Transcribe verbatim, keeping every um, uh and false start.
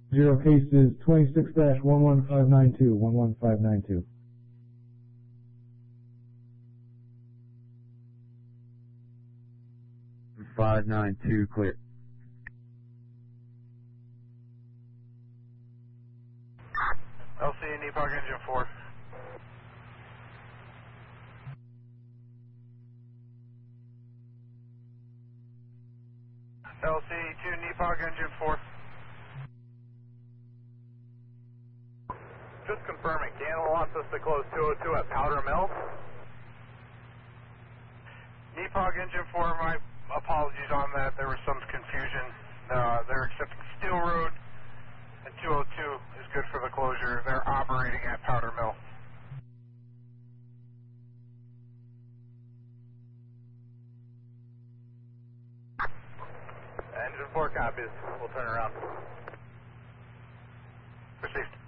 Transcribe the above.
Zero case is twenty-six dash one one five nine two, one one five nine two. five nine two, clear. L C, N E P O G engine four. L C two, N E P O G engine four. Just confirming, Canada wants us to close two oh two at Powder Mill. N E P O G engine four, my apologies on that. There was some confusion. Uh, they're accepting Steel Road, and two oh two is good for the closure. They're operating at Powder Mill. Engine four copies. We'll turn around. Received.